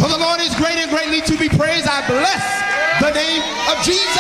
the Lord is great and greatly to be praised. I bless the name of Jesus.